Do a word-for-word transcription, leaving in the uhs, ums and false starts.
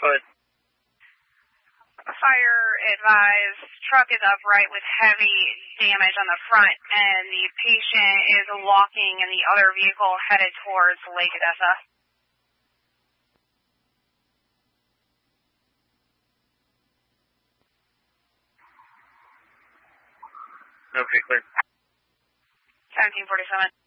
Hood. Fire advised, truck is upright with heavy damage on the front, and the patient is walking in the other vehicle headed towards Lake Odessa. Okay, clear. seventeen forty-seven.